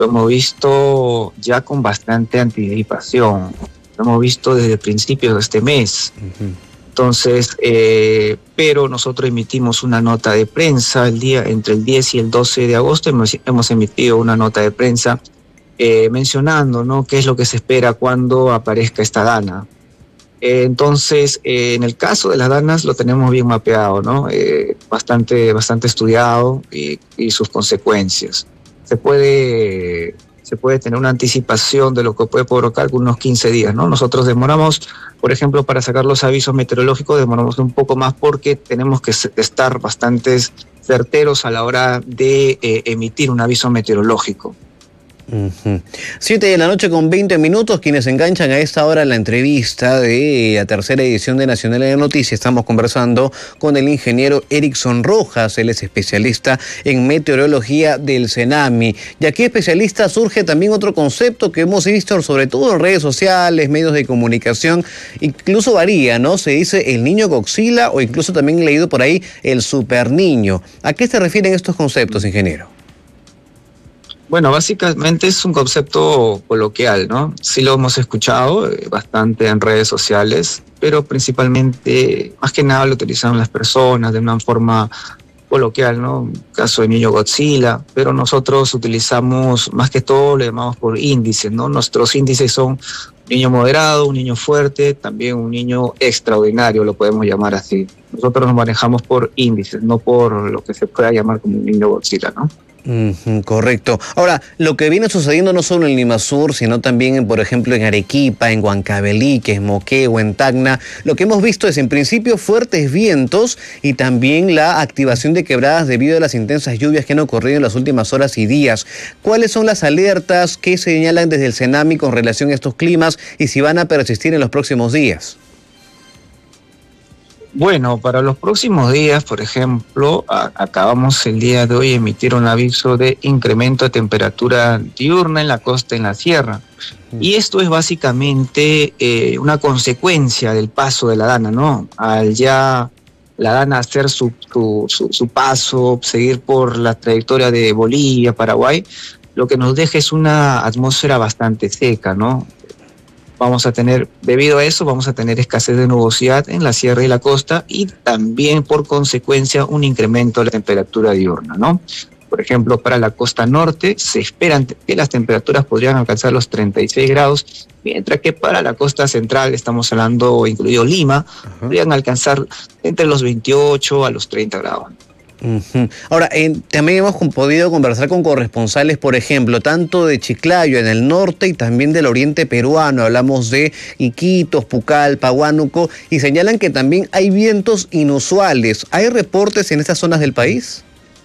lo hemos visto ya con bastante anticipación, lo hemos visto desde principios de este mes. Entonces, pero nosotros emitimos una nota de prensa entre el 10 y el 12 de agosto, hemos emitido una nota de prensa mencionando, ¿no?, qué es lo que se espera cuando aparezca esta dana. Entonces, en el caso de las danas lo tenemos bien mapeado, ¿no? Bastante estudiado y sus consecuencias. Se puede tener una anticipación de lo que puede provocar con unos 15 días, ¿no? Nosotros demoramos, por ejemplo, para sacar los avisos meteorológicos, demoramos un poco más porque tenemos que estar bastante certeros a la hora de emitir un aviso meteorológico. 7:20 p.m, quienes enganchan a esta hora la entrevista de la tercera edición de Nacional de Noticias. Estamos conversando con el ingeniero Erickson Rojas, él es especialista en meteorología del CENAMI. Y aquí especialista surge también otro concepto que hemos visto sobre todo en redes sociales, medios de comunicación, incluso varía, ¿no? Se dice el niño Godzilla o incluso también he leído por ahí el super niño. ¿A qué se refieren estos conceptos, ingeniero? Bueno, básicamente es un concepto coloquial, ¿no? Sí lo hemos escuchado bastante en redes sociales, pero principalmente, más que nada, lo utilizan las personas de una forma coloquial, ¿no? Caso de niño Godzilla, pero nosotros utilizamos, más que todo, le llamamos por índices, ¿no? Nuestros índices son un niño moderado, un niño fuerte, también un niño extraordinario, lo podemos llamar así. Nosotros nos manejamos por índices, no por lo que se pueda llamar como un niño Godzilla, ¿no? Correcto. Ahora, lo que viene sucediendo no solo en Lima Sur, sino también, por ejemplo, en Arequipa, en Huancavelica, en Moquegua, en Tacna, lo que hemos visto es, en principio, fuertes vientos y también la activación de quebradas debido a las intensas lluvias que han ocurrido en las últimas horas y días. ¿Cuáles son las alertas que señalan desde el CENAMI con relación a estos climas y si van a persistir en los próximos días? Bueno, para los próximos días, por ejemplo, acabamos el día de hoy de emitir un aviso de incremento de temperatura diurna en la costa y en la sierra. Y esto es básicamente una consecuencia del paso de la dana, ¿no? Al ya la dana hacer su paso, seguir por la trayectoria de Bolivia, Paraguay, lo que nos deja es una atmósfera bastante seca, ¿no? Debido a eso, vamos a tener escasez de nubosidad en la sierra y la costa y también, por consecuencia, un incremento de la temperatura diurna, ¿no? Por ejemplo, para la costa norte se esperan que las temperaturas podrían alcanzar los 36 grados, mientras que para la costa central, estamos hablando, incluido Lima, podrían alcanzar entre los 28 a los 30 grados. Ahora, también hemos podido conversar con corresponsales, por ejemplo, tanto de Chiclayo en el norte y también del oriente peruano. Hablamos de Iquitos, Pucallpa, Huánuco, y señalan que también hay vientos inusuales. ¿Hay reportes en estas zonas del país?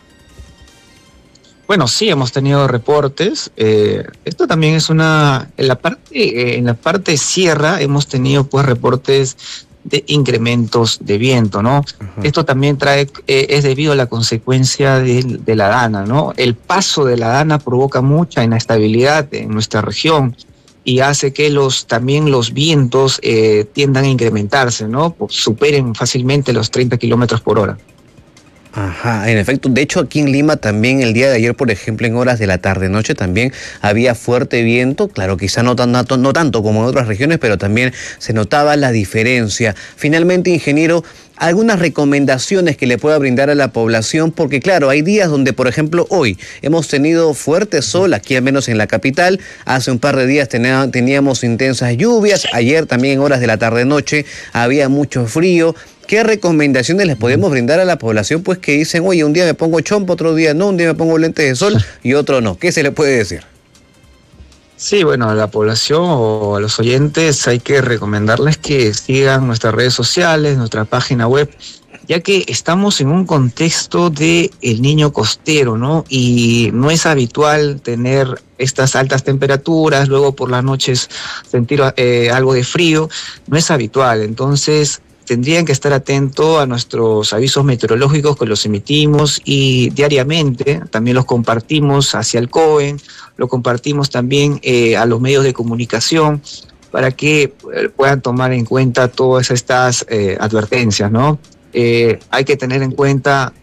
Bueno, sí, hemos tenido reportes. Esto también es en la parte sierra hemos tenido pues reportes de incrementos de viento, ¿no? Esto también es debido a la consecuencia de la dana, ¿no? El paso de la dana provoca mucha inestabilidad en nuestra región y hace que también los vientos tiendan a incrementarse, ¿no? Superen fácilmente los 30 kilómetros por hora. En efecto. De hecho, aquí en Lima también el día de ayer, por ejemplo, en horas de la tarde-noche también había fuerte viento. Claro, quizá no tanto como en otras regiones, pero también se notaba la diferencia. Finalmente, ingeniero, algunas recomendaciones que le pueda brindar a la población, porque claro, hay días donde, por ejemplo, hoy hemos tenido fuerte sol, aquí al menos en la capital. Hace un par de días teníamos intensas lluvias. Ayer también en horas de la tarde-noche había mucho frío. ¿Qué recomendaciones les podemos brindar a la población? Pues que dicen, oye, un día me pongo chompa, otro día no, un día me pongo lentes de sol y otro no. ¿Qué se le puede decir? Sí, bueno, a la población o a los oyentes hay que recomendarles que sigan nuestras redes sociales, nuestra página web, ya que estamos en un contexto de el niño costero, ¿no? Y no es habitual tener estas altas temperaturas, luego por las noches sentir algo de frío, no es habitual. Entonces, tendrían que estar atentos a nuestros avisos meteorológicos que los emitimos y diariamente también los compartimos hacia el COEN, lo compartimos también a los medios de comunicación para que puedan tomar en cuenta todas estas advertencias, ¿no? Hay que tener en cuenta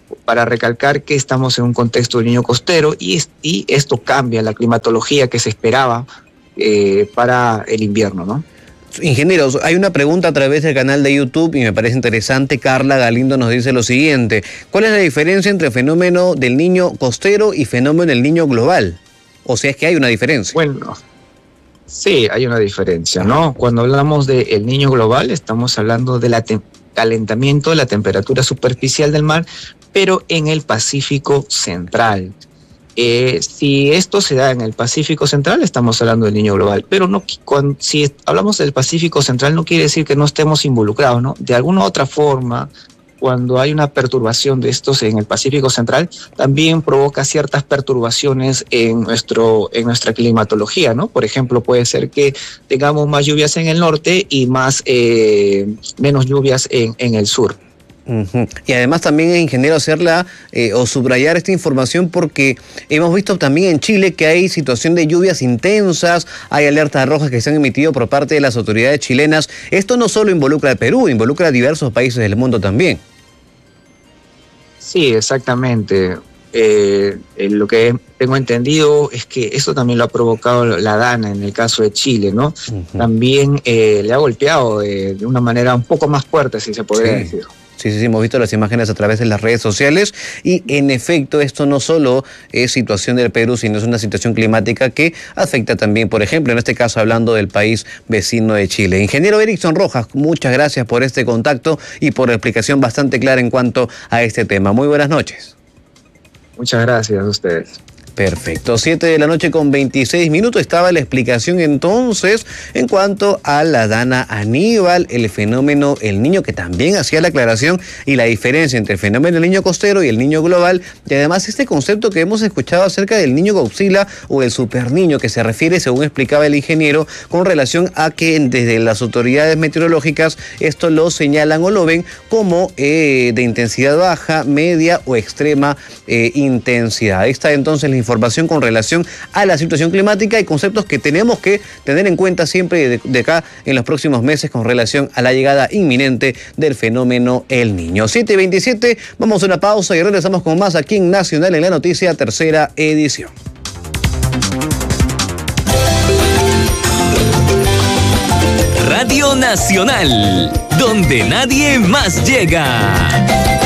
para recalcar que estamos en un contexto de niño costero y esto cambia la climatología que se esperaba para el invierno, ¿no? Ingenieros, hay una pregunta a través del canal de YouTube y me parece interesante. Carla Galindo nos dice lo siguiente: ¿cuál es la diferencia entre el fenómeno del niño costero y fenómeno del niño global? O sea, es que hay una diferencia. Bueno, sí, hay una diferencia, ¿no? Cuando hablamos del niño global, estamos hablando del calentamiento de la temperatura superficial del mar, pero en el Pacífico Central. Si esto se da en el Pacífico Central, estamos hablando del niño global, pero no, si hablamos del Pacífico Central no quiere decir que no estemos involucrados, ¿no? De alguna u otra forma, cuando hay una perturbación de estos en el Pacífico Central, también provoca ciertas perturbaciones en nuestra climatología, ¿no? Por ejemplo, puede ser que tengamos más lluvias en el norte y menos lluvias en el sur. Y además también, ingeniero, hacerla o subrayar esta información porque hemos visto también en Chile que hay situación de lluvias intensas, hay alertas rojas que se han emitido por parte de las autoridades chilenas. Esto no solo involucra al Perú, involucra a diversos países del mundo también. Sí, exactamente. Lo que tengo entendido es que esto también lo ha provocado la DANA en el caso de Chile, ¿no? También le ha golpeado de una manera un poco más fuerte, si se podría decir. Sí, hemos visto las imágenes a través de las redes sociales y en efecto esto no solo es situación del Perú, sino es una situación climática que afecta también, por ejemplo, en este caso hablando del país vecino de Chile. Ingeniero Erickson Rojas, muchas gracias por este contacto y por la explicación bastante clara en cuanto a este tema. Muy buenas noches. Muchas gracias a ustedes. Perfecto, 7:26 p.m. Estaba la explicación entonces en cuanto a la Dana Aníbal, el fenómeno El Niño, que también hacía la aclaración y la diferencia entre el fenómeno del niño costero y el niño global, y además este concepto que hemos escuchado acerca del niño Godzilla o el superniño, que se refiere, según explicaba el ingeniero, con relación a que desde las autoridades meteorológicas esto lo señalan o lo ven como de intensidad baja, media o extrema intensidad. Ahí está entonces la información con relación a la situación climática y conceptos que tenemos que tener en cuenta siempre de acá en los próximos meses con relación a la llegada inminente del fenómeno El Niño. 7:27, vamos a una pausa y regresamos con más aquí en Nacional en la Noticia, tercera edición. Radio Nacional, donde nadie más llega.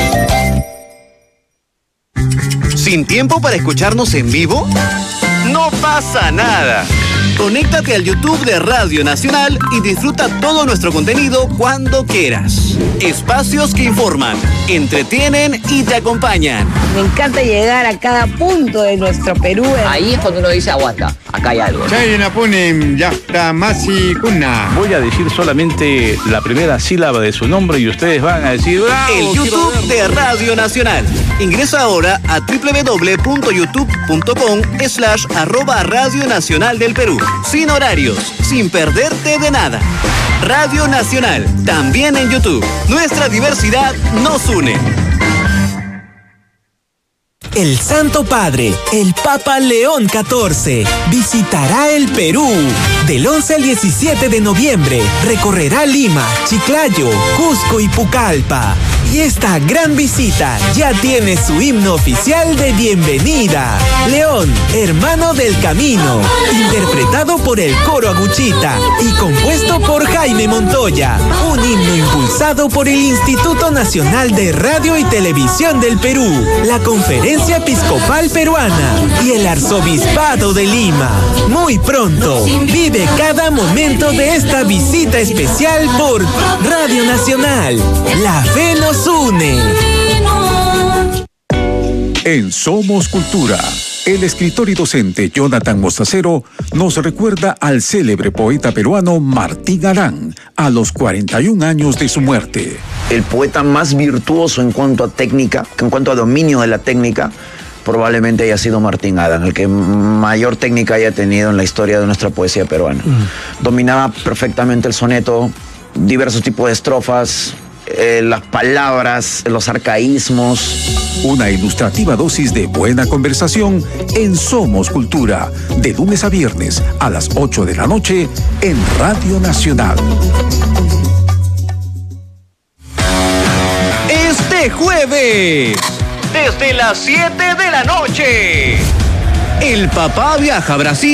¿Sin tiempo para escucharnos en vivo? No pasa nada. Conéctate al YouTube de Radio Nacional y disfruta todo nuestro contenido cuando quieras. Espacios que informan, entretienen y te acompañan. Me encanta llegar a cada punto de nuestro Perú. Ahí es cuando uno dice aguanta, acá hay algo. Voy a decir solamente la primera sílaba de su nombre y ustedes van a decir ¡bravo! El YouTube de Radio Nacional. Ingresa ahora a www.youtube.com/@Radio Nacional del Perú. Sin horarios, sin perderte de nada. Radio Nacional, también en YouTube. Nuestra diversidad nos une. El Santo Padre, el Papa León XIV, visitará el Perú. Del 11 al 17 de noviembre, recorrerá Lima, Chiclayo, Cusco y Pucallpa. Y esta gran visita ya tiene su himno oficial de bienvenida. León, hermano del camino, interpretado por el coro Aguchita y compuesto por Jaime Montoya. Un himno impulsado por el Instituto Nacional de Radio y Televisión del Perú, la Conferencia Episcopal Peruana y el Arzobispado de Lima. Muy pronto, vive cada momento de esta visita especial por Radio Nacional. La fe nos une. En Somos Cultura, el escritor y docente Jonathan Mostacero nos recuerda al célebre poeta peruano Martín Arán a los 41 años de su muerte. El poeta más virtuoso en cuanto a técnica, en cuanto a dominio de la técnica, probablemente haya sido Martín Arán, el que mayor técnica haya tenido en la historia de nuestra poesía peruana. Dominaba perfectamente el soneto, diversos tipos de estrofas, las palabras, los arcaísmos. Una ilustrativa dosis de buena conversación en Somos Cultura, de lunes a viernes a las 8 de la noche en Radio Nacional. Este jueves, desde las 7 de la noche. El papá viaja a Brasil.